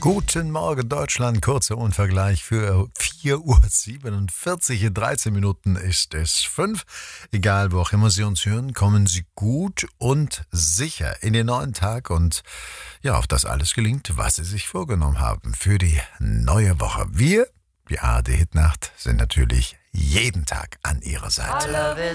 Guten Morgen Deutschland, kurzer Unvergleich für 4:47 Uhr. In 13 Minuten ist es 5. Egal, wo auch immer Sie uns hören, kommen Sie gut und sicher in den neuen Tag und ja, auf das alles gelingt, was Sie sich vorgenommen haben für die neue Woche. Wir, die ARD Hitnacht, sind natürlich jeden Tag an Ihrer Seite.